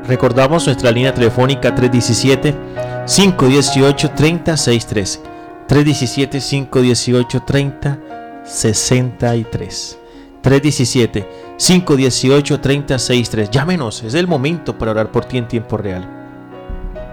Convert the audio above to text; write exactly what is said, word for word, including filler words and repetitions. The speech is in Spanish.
Recordamos nuestra línea telefónica tres uno siete, cinco uno ocho, tres cero seis tres. tres uno siete, cinco uno ocho, tres cero seis tres. tres uno siete, cinco uno ocho, tres cero seis tres. Llámenos, es el momento para orar por ti en tiempo real.